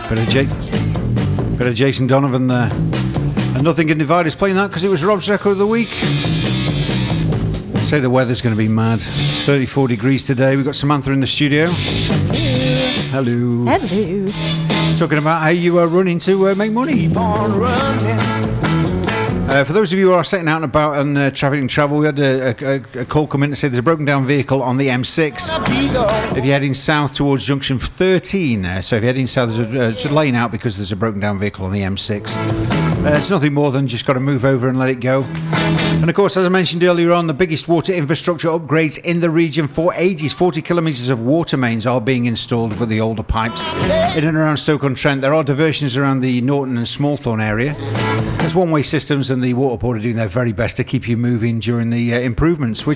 Bit of Jason Donovan there. And Nothing Can Divide Us, playing that because it was Rob's record of the week. Say the weather's going to be mad. 34 degrees today. We've got Samantha in the studio. Hello. Hello. Talking about how you are running to make money. Keep on running. For those of you who are setting out and about on traffic and travel, we had a call come in to say there's a broken down vehicle on the M6. If you're heading south towards junction 13, so if you're heading south, there's a lane out because there's a broken down vehicle on the M6. It's nothing more than just got to move over and let it go. And of course, as I mentioned earlier on, the biggest water infrastructure upgrades in the region for ages. 40 kilometres of water mains are being installed for the older pipes in and around Stoke-on-Trent. There are diversions around the Norton and Smallthorne area. There's one-way systems, and the Water Board are doing their very best to keep you moving during the improvements, which